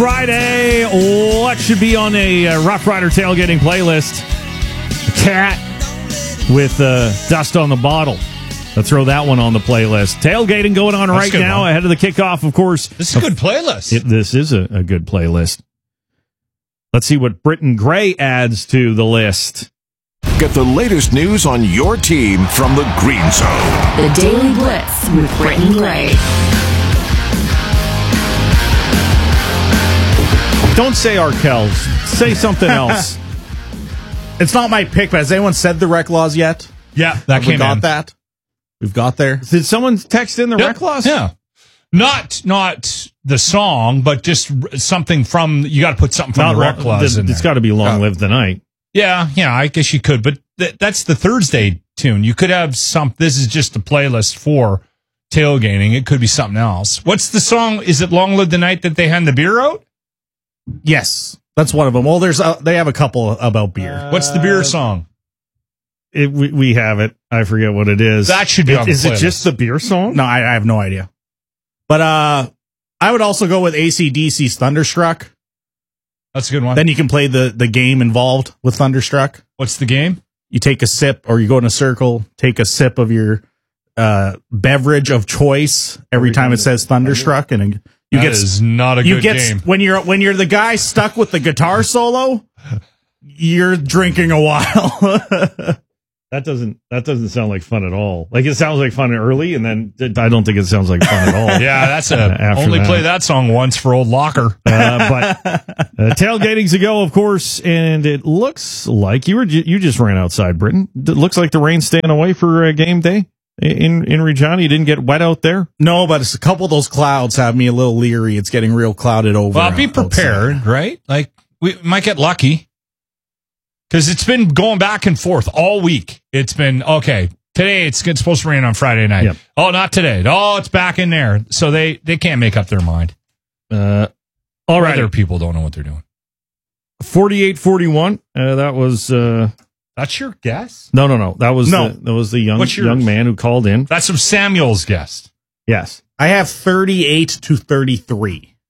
Friday, what should be on a Rough Rider tailgating playlist? Cat with Dust on the Bottle. Let's throw that one on the playlist. Tailgating going on right now ahead of the kickoff, of course. This is a good playlist. This is a good playlist. Let's see what Britton Gray adds to the list. Get the latest news on your team from the Green Zone. The Daily Blitz with Britton Gray. Don't say Arkells. Say something else. It's not my pick, but has anyone said the rec laws yet? Yeah, that came in. That? We've got there. Did someone text in the rec laws? Yeah. Not the song, but just something from, you got to put something from the rec laws in there. It's got to be Long Live the Night. Yeah, I guess you could, but that's the Thursday tune. You could have this is just a playlist for tailgating. It could be something else. What's the song? Is it Long Live the Night that they hand the beer out? Yes, that's one of them. Well, they have a couple about beer. What's the beer song? We have it. I forget what it is. That should be on the Is playlist. it just the beer song? No, I have no idea. But I would also go with AC/DC's Thunderstruck. That's a good one. Then you can play the game involved with Thunderstruck. What's the game? You take a sip, or you go in a circle, take a sip of your beverage of choice every time it says Thunderstruck, and that is not a good game. When you're the guy stuck with the guitar solo, you're drinking a while. That doesn't sound like fun at all. Like, it sounds like fun early, and then I don't think it sounds like fun at all. Yeah, that's play that song once for old Locker. But tailgating's a go, of course, and it looks like you just ran outside, Britton. It looks like the rain's staying away for game day in Regina. You didn't get wet out there? No, but it's a couple of those clouds have me a little leery. It's getting real clouded over. Well, be prepared, outside. Right? Like, we might get lucky. Because it's been going back and forth all week. It's been, okay, today it's supposed to rain on Friday night. Yep. Oh, not today. Oh, it's back in there. So they can't make up their mind. All right. Other people don't know what they're doing. 48-41. That was... That's your guess? No. That was the young man who called in. That's from Samuel's guess. Yes. I have 38-33.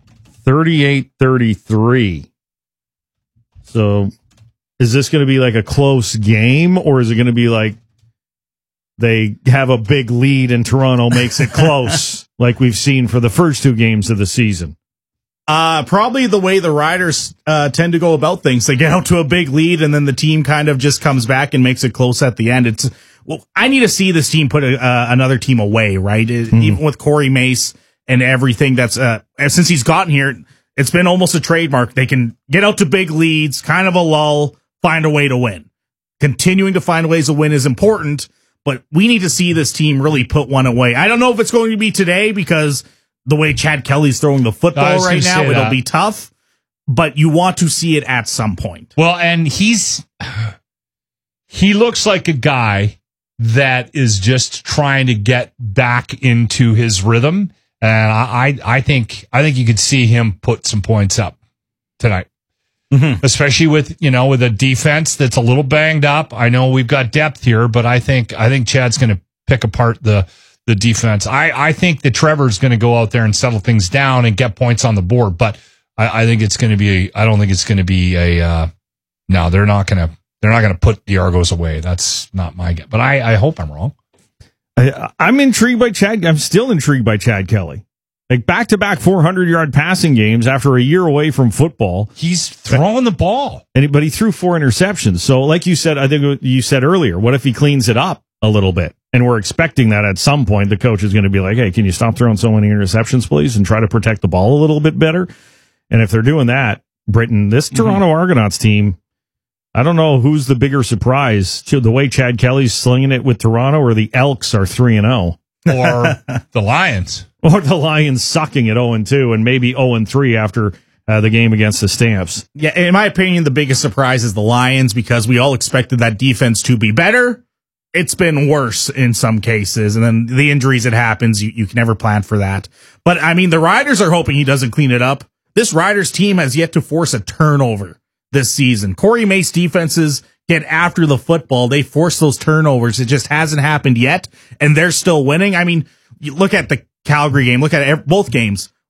38-33. So... is this going to be like a close game, or is it going to be like they have a big lead and Toronto makes it close, like we've seen for the first two games of the season? Probably the way the Riders tend to go about things. They get out to a big lead, and then the team kind of just comes back and makes it close at the end. I need to see this team put another team away, right? Even with Corey Mace and everything that's since he's gotten here, it's been almost a trademark. They can get out to big leads, kind of a lull, find a way to win. Continuing to find ways to win is important, but we need to see this team really put one away. I don't know if it's going to be today, because the way Chad Kelly's throwing the football right now, it'll be tough, but you want to see it at some point. Well, and he looks like a guy that is just trying to get back into his rhythm, and I think you could see him put some points up tonight. Mm-hmm. Especially with a defense that's a little banged up. I know we've got depth here, but I think Chad's going to pick apart the defense. I think that Trevor's going to go out there and settle things down and get points on the board. But I think it's going to be. I don't think it's going to be a. No, they're not going to put the Argos away. That's not my guess. But I hope I'm wrong. I'm intrigued by Chad. I'm still intrigued by Chad Kelly. Like, back-to-back 400-yard passing games after a year away from football. He's throwing the ball. But he threw 4 interceptions. So, like you said, I think you said earlier, what if he cleans it up a little bit? And we're expecting that at some point the coach is going to be like, hey, can you stop throwing so many interceptions, please, and try to protect the ball a little bit better? And if they're doing that, Britton, this Toronto Argonauts team, I don't know who's the bigger surprise, to the way Chad Kelly's slinging it with Toronto, or the Elks are 3-0. Or the Lions. Or the Lions sucking at 0-2 and maybe 0-3 after the game against the Stamps. Yeah, in my opinion, the biggest surprise is the Lions, because we all expected that defense to be better. It's been worse in some cases, and then the injuries that happens, you can never plan for that. But, I mean, the Riders are hoping he doesn't clean it up. This Riders team has yet to force a turnover this season. Corey Mace defenses get after the football. They force those turnovers. It just hasn't happened yet, and they're still winning. I mean, you look at the Calgary game, look at both games.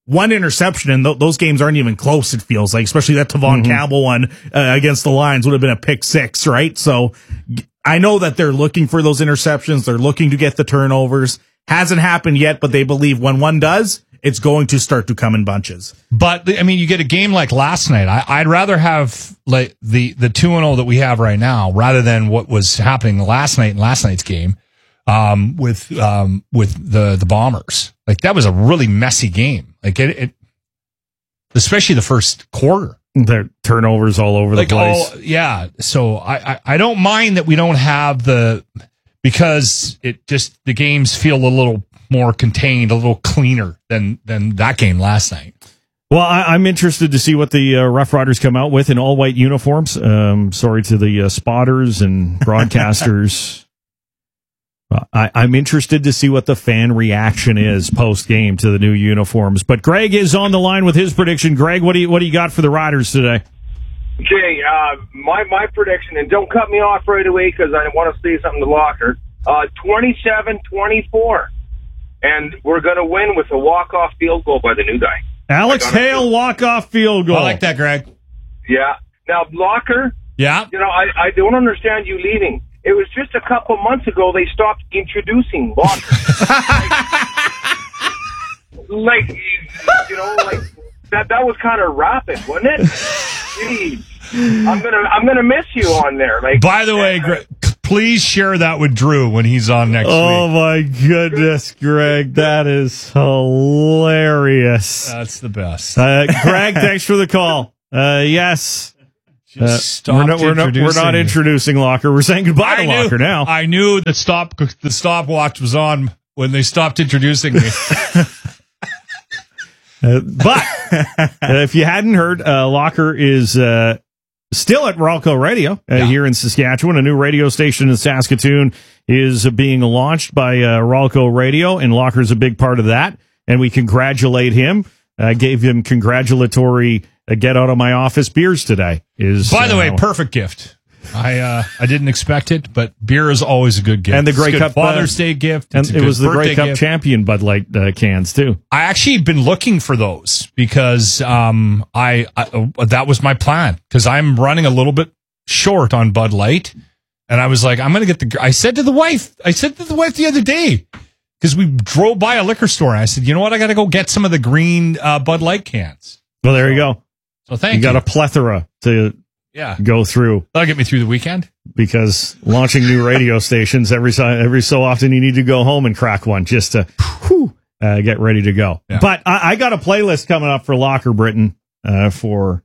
one interception, and those games aren't even close, it feels like, especially that Tavon Campbell one against the Lions would have been a pick 6, right? So I know that they're looking for those interceptions. They're looking to get the turnovers. Hasn't happened yet, but they believe when one does, it's going to start to come in bunches. But I mean, you get a game like last night. I'd rather have like the 2-0 that we have right now rather than what was happening last night in last night's game with the Bombers. Like that was a really messy game. Like it especially the first quarter. There turnovers all over the place. Oh yeah. So I don't mind that we don't have because it just the games feel a little more contained, a little cleaner than that game last night. Well, I'm interested to see what the Rough Riders come out with in all white uniforms. Sorry to the spotters and broadcasters. I'm interested to see what the fan reaction is post game to the new uniforms. But Greg is on the line with his prediction. Greg, what do you got for the Riders today? Okay, my prediction, and don't cut me off right away because I want to say something to Locker. 27-24, and we're going to win with a walk-off field goal by the new guy. Alex Hale walk-off field goal. I like that, Greg. Yeah. Now, Locker. Yeah. You know, I don't understand you leaving. It was just a couple months ago they stopped introducing Locker. like that was kind of rapid, wasn't it? Jeez. I'm gonna miss you on there. Like, by the way, Greg, please share that with Drew when he's on next week. Oh my goodness, Greg, that is hilarious. That's the best. Greg, thanks for the call. Yes. We're not introducing Locker. We're saying goodbye to Locker now. I knew the stopwatch was on when they stopped introducing me. But if you hadn't heard, Locker is still at Ralco Radio here in Saskatchewan. A new radio station in Saskatoon is being launched by Ralco Radio, and Locker's a big part of that. And we congratulate him. Gave him congratulatory get out of my office beers today. By the way, perfect gift. I didn't expect it, but beer is always a good gift. And the Grey Cup Father's Day gift. And it was the Grey Cup champion Bud Light cans too. I actually been looking for those because I that was my plan because I'm running a little bit short on Bud Light, and I was like, I'm going to get I said to the wife the other day because we drove by a liquor store and I said, you know what, I got to go get some of the green Bud Light cans. Well, there you go. So thank you. You got a plethora to go through. That'll get me through the weekend. Because launching new radio stations every so often, you need to go home and crack one just to get ready to go. Yeah. But I got a playlist coming up for Locker Britain for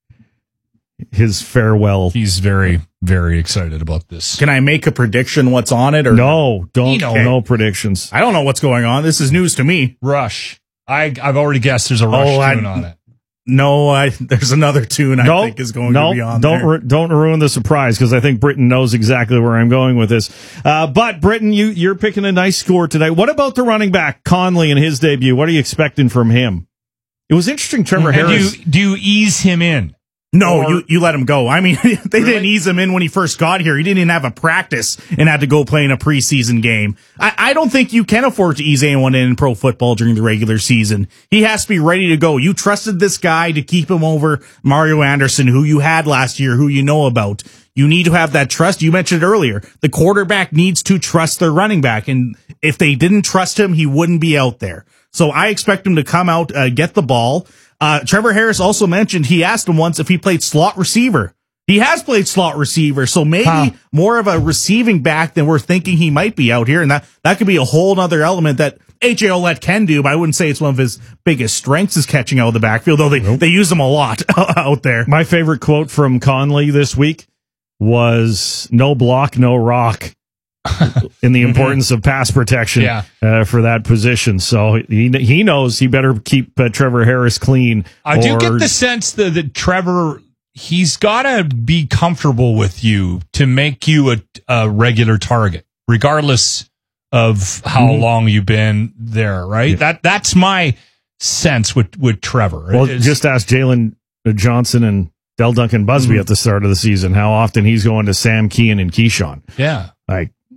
his farewell. He's very, very excited about this. Can I make a prediction what's on it? Or no, don't. No predictions. I don't know what's going on. This is news to me. Rush. I've already guessed there's a Rush tune on it. No, there's another tune I think is going to be on there. Don't ruin the surprise because I think Britton knows exactly where I'm going with this. But Britton, you're picking a nice score today. What about the running back Conley in his debut? What are you expecting from him? It was interesting. Trevor Harris. Do you ease him in? No, you let him go. I mean, they didn't ease him in when he first got here. He didn't even have a practice and had to go play in a preseason game. I don't think you can afford to ease anyone in pro football during the regular season. He has to be ready to go. You trusted this guy to keep him over Mario Anderson, who you had last year, who you know about. You need to have that trust. You mentioned it earlier. The quarterback needs to trust their running back. And if they didn't trust him, he wouldn't be out there. So I expect him to come out, get the ball. Trevor Harris also mentioned he asked him once if he played slot receiver. He has played slot receiver, so maybe more of a receiving back than we're thinking he might be out here. And that could be a whole other element that AJ Ouellette can do, but I wouldn't say it's one of his biggest strengths is catching out of the backfield, though they use him a lot out there. My favorite quote from Conley this week was no block, no rock. In the importance of pass protection for that position. So he knows he better keep Trevor Harris clean. I do get the sense that Trevor, he's got to be comfortable with you to make you a regular target, regardless of how long you've been there, right? Yeah. That's my sense with Trevor. Well, just ask Jalen Johnson and Del Duncan Busby at the start of the season how often he's going to Sam Kean and Keyshawn. Yeah. Like,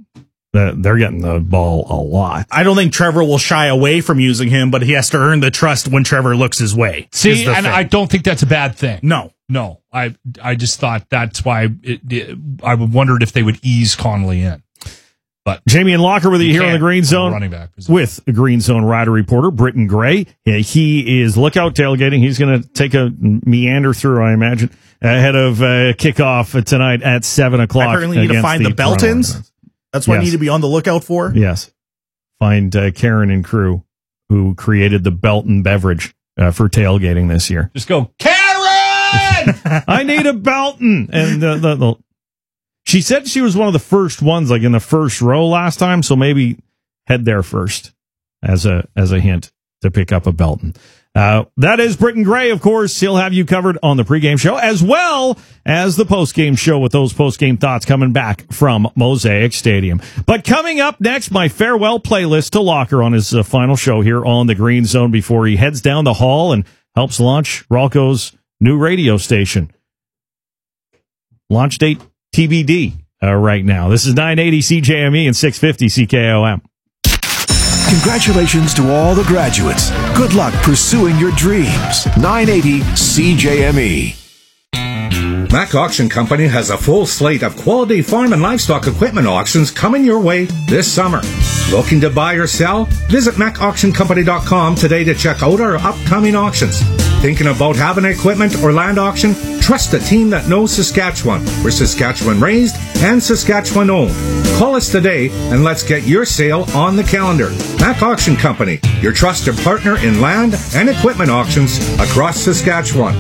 They're getting the ball a lot. I don't think Trevor will shy away from using him, but he has to earn the trust when Trevor looks his way. See, and I don't think that's a bad thing. No. I just thought that's why I wondered if they would ease Connolly in. But Jamie and Locker with you here on the Green Zone running back position. with a Green Zone rider reporter, Britton Gray. He is lookout tailgating. He's going to take a meander through, I imagine, ahead of kickoff tonight at 7 o'clock. I apparently need to find the Beltons. That's what I need to be on the lookout for. Yes. Find Karen and crew who created the Belton beverage for tailgating this year. Just go, Karen! I need a Belton. And she said she was one of the first ones, like in the first row last time, so maybe head there first as a hint to pick up a Belton. That is Britton Gray, of course. He'll have you covered on the pregame show as well as the postgame show with those postgame thoughts coming back from Mosaic Stadium. But coming up next, my farewell playlist to Locker on his final show here on the Green Zone before he heads down the hall and helps launch Ralco's new radio station. Launch date TBD right now. This is 980 CJME and 650 CKOM. Congratulations to all the graduates. Good luck pursuing your dreams. 980 CJME. Mac Auction Company has a full slate of quality farm and livestock equipment auctions coming your way this summer. Looking to buy or sell? Visit MacAuctionCompany.com today to check out our upcoming auctions. Thinking about having an equipment or land auction? Trust a team that knows Saskatchewan. We're Saskatchewan raised and Saskatchewan owned. Call us today and let's get your sale on the calendar. Mac Auction Company, your trusted partner in land and equipment auctions across Saskatchewan.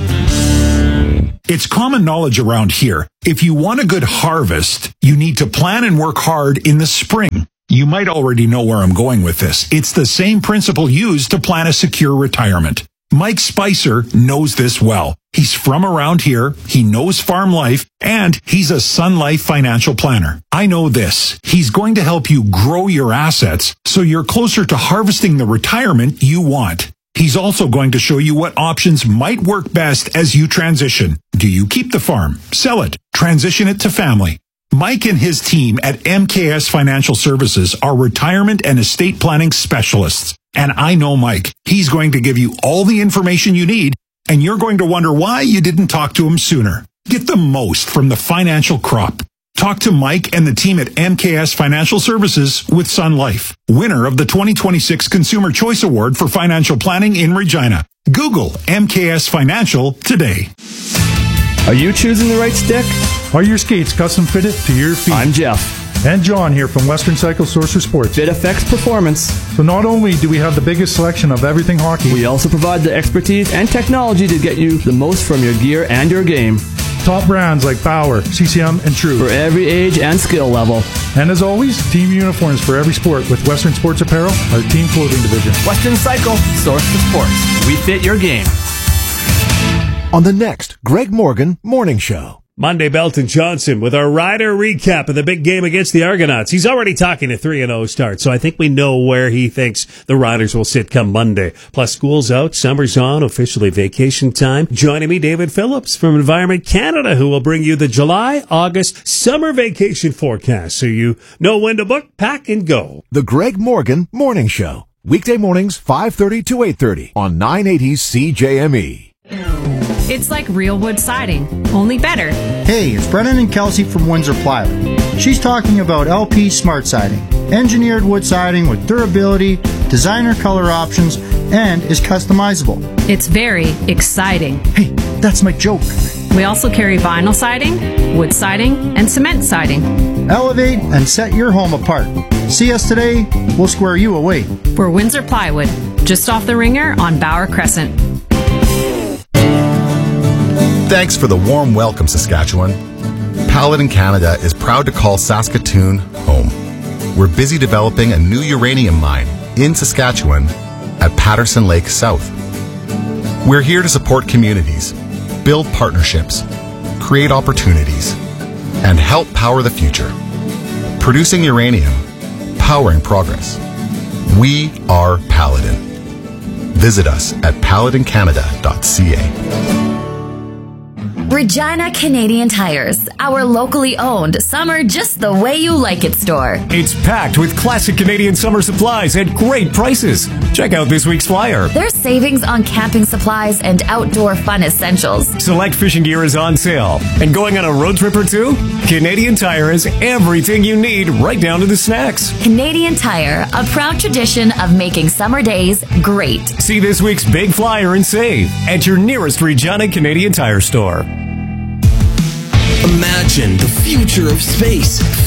It's common knowledge around here. If you want a good harvest, you need to plan and work hard in the spring. You might already know where I'm going with this. It's the same principle used to plan a secure retirement. Mike Spicer knows this well. He's from around here, he knows farm life, and he's a Sun Life financial planner. I know this. He's going to help you grow your assets so you're closer to harvesting the retirement you want. He's also going to show you what options might work best as you transition. Do you keep the farm, sell it, transition it to family? Mike and his team at MKS Financial Services are retirement and estate planning specialists. And I know Mike. He's going to give you all the information you need, and you're going to wonder why you didn't talk to him sooner. Get the most from the financial crop. Talk to Mike and the team at MKS Financial Services with Sun Life, winner of the 2026 Consumer Choice Award for Financial Planning in Regina. Google MKS Financial today. Are you choosing the right stick? Are your skates custom fitted to your feet? I'm Jeff. And John here from Western Cycle Sorcerer Sports. FitFX Performance. So not only do we have the biggest selection of everything hockey, we also provide the expertise and technology to get you the most from your gear and your game. Top brands like Bauer, CCM, and True. For every age and skill level. And as always, team uniforms for every sport with Western Sports Apparel, our team clothing division. Western Cycle, source for sports. We fit your game. On the next Greg Morgan Morning Show. Monday, Belton Johnson with our rider recap of the big game against the Argonauts. He's already talking a 3-0 start, so I think we know where he thinks the Riders will sit come Monday. Plus, school's out, summer's on, officially vacation time. Joining me, David Phillips from Environment Canada, who will bring you the July, August summer vacation forecast, so you know when to book, pack, and go. The Greg Morgan Morning Show. Weekday mornings, 5:30 to 8:30 on 980 CJME. It's like real wood siding, only better. Hey, it's Brennan and Kelsey from Windsor Plywood. She's talking about LP Smart Siding. Engineered wood siding with durability, designer color options, and is customizable. It's very exciting. Hey, that's my joke. We also carry vinyl siding, wood siding, and cement siding. Elevate and set your home apart. See us today, we'll square you away. We're Windsor Plywood, just off the Ringer on Bauer Crescent. Thanks for the warm welcome, Saskatchewan. Paladin Canada is proud to call Saskatoon home. We're busy developing a new uranium mine in Saskatchewan at Patterson Lake South. We're here to support communities, build partnerships, create opportunities, and help power the future. Producing uranium, powering progress. We are Paladin. Visit us at paladincanada.ca. Regina Canadian Tires, our locally owned summer just the way you like it store. It's packed with classic Canadian summer supplies at great prices. Check out this week's flyer. There's savings on camping supplies and outdoor fun essentials. Select fishing gear is on sale. And going on a road trip or two? Canadian Tire has everything you need, right down to the snacks. Canadian Tire, a proud tradition of making summer days great. See this week's big flyer and save at your nearest Regina Canadian Tire store. Imagine the future of space